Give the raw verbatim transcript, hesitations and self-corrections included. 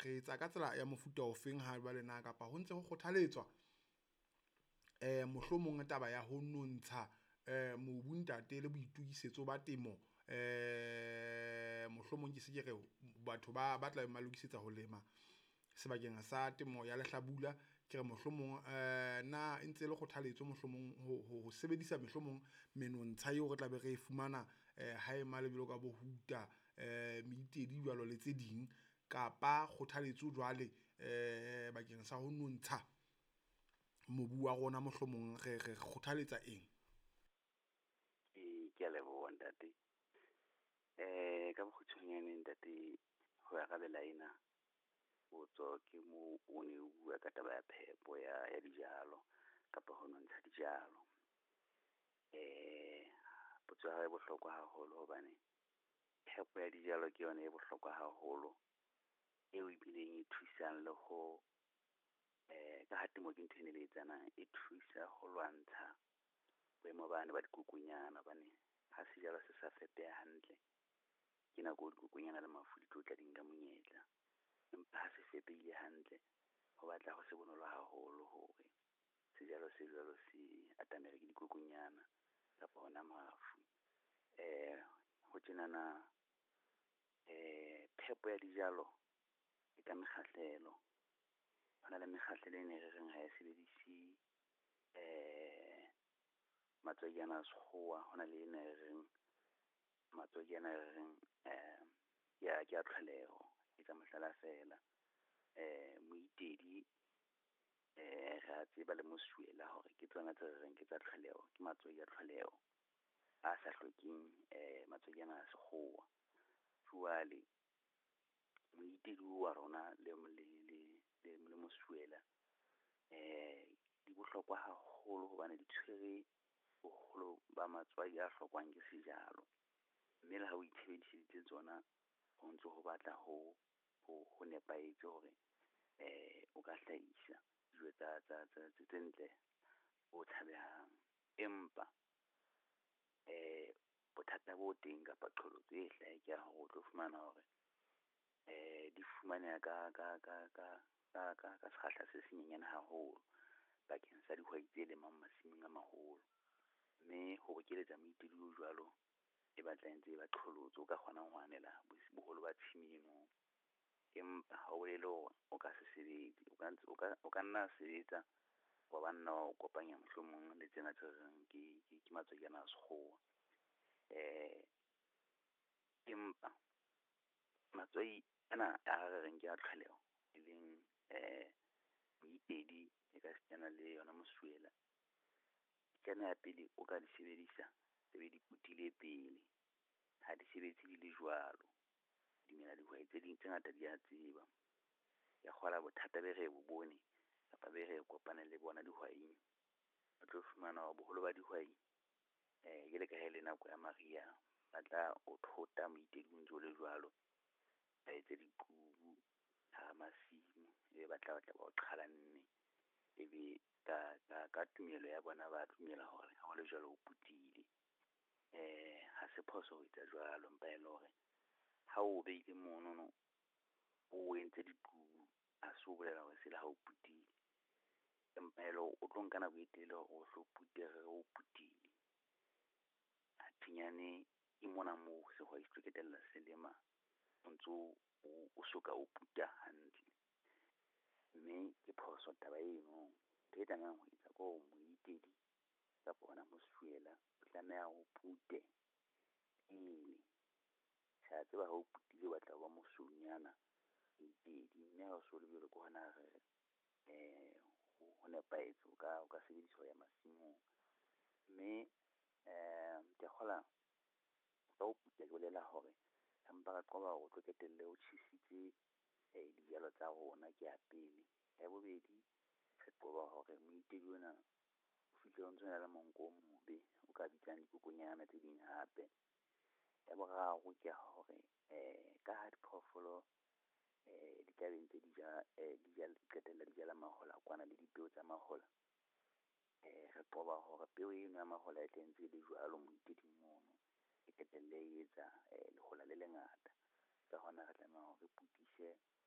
re etsa ka tsela ya mofuta ofeng ha ba lena kapa ho ntse ho kgothaletswa eh mohlomong taba ya ho nontsha eh mobu ntate le boitukisetso ba temo eh mohlomong ke se ke re batho ba ba tla malokisetsa ho lema sebakeng sa temo ya lehlabula ke re mohlomong eh na ntse le kgothaletso mohlomong ho ho sebedisa mohlomong menontsha eo re tla be re fumana eh ha e male bilo ka bo huta eh meitedi jwalo le tse ding kapa kgothaletso jwale eh bakeng sa ho nontsha mobu wa rona mohlomong re re kgothaletsa eng? e ke a leboha ntate eh ka bokgutshwanyane ntate ho ya ka belaina o tswa ke mo o ne o bua ka taba ya phepo ya ya dijalo kapa ho nontsha dijalo eh potso ya e bohlokwa haholo hobane phepo ya dijalo ke yona e bohlokwa haholo eo e bileng e thusang le ho eh ka hatimo ke ntho e ne le etsana e thusa ho lwantsha boemo bane ba dikukunyana bane ha sejalo se sa fepeha hantle ke nako dikukunyana le mafu di tla di nka monyetla empa ha se fepehile hantle ho batla ho se bonolo haholo hore sejalo se jalo se atamele ke dikukunyana kapa hona mafu eh ho tjenana eh phepo ya dijalo e ka mekgahlelo hona le mekgahlelo e ne re reng ha e sebedisi eh matswejana a sekgowa hona le ene re reng matswejana re reng eh ya ke a tlholeho etsa mohlala fela eh moitedi eh ra tseba le mosuela hore ke tsona tse reng ke tsa tlholeho ke matswejana a tlholeho a sa hlokeng eh matswejana a sekgowa jwale moitedi wa rona le le le le mosuela eh di bohlokwa haholo hobane di tshwere boholo ba matswai a hlokwang ke sejalo mme le ha o itshebedisitse tsona ho ntse ho batla ho ho nepaetse hore eh o ka hlahisa dijo tsa tsa tse ntle o thabehang empa eh bothata bo teng kapa qholotso e hlahe ke hore o tlo fumana hore eh di fumaneha ka ka ka ka ka ka ka sekgahla se senyenyane haholo bakeng sa dihwai tse lemang masimong a maholo mme ho bokeletsa moitedi o jwalo e batla ntse e ba qholotso o ka kgonang ho anela boholo ba tshimino empa ha o le hore o ka se sebetse o ka ntse o ka o ka nna sebetsa wa banna o kopanya mohlomong le tsena tse reng ke ke matswejana a sekgowa eh empa matswai ana a re reng ke a tlholeho e leng eh moitedi e ka sitana le yona mosuela kana ya pele o ka di sebedisa tebe di putile pele ha di sebetse di le jwalo dimela dihwai tse ding tse ngata di a tseba ya kgola bothata be re bo bone kapa be re kopana le bona dihwai o tlo fumana hore boholo ba dihwai eh ke le ka hele nako ya maria batla o thota moitedi o ntse o le jwalo ba etse dikubu ha masimo e batla batla ba o qhala nne e be ka ka ka tumelo ya bona ba dumela hore ha ho le jwalo o putile eh ha se phoso ho etsa jwalo mpa e le hore ha o beile mono no o entse dikubu a se o bolela hore se le ha o putile empa e le o tlo nka nako e telele hore o hlo putere o putile a thinyane e mona mo se ho itse ketella selema o ntso o soka o puta hantle mme ke phoso taba eno ke tla nang ho etsa ko moitedi ka bona mosuela o tlameha ho pute ile sa tseba ho putile wa tla ba mosunyana moitedi mme ha o so le bile ko hana re eh ho nepaetse o ka o ka sebedisa ya masimong mme eh ke kgola ka o puta go lela hore empa ka qoba go tlo ketelle o tshitsitse eh dijalo tsa rona ke a pele ya bobedi re qoba hore moitedi ona o fihle o ntse le monko mobe o ka bitsang dikukunyana tse ding hape ya boraro ke hore eh ka ha diphoofolo eh di ka bentse dija eh dijalo ketella dijala mahola kwana le dipeo tsa mahola eh re qoba hore peo eno ya mahola e tlentse le jwalo moitedi mono e ketelle e etsa le hola le lengata ka hona re tlameha hore re putise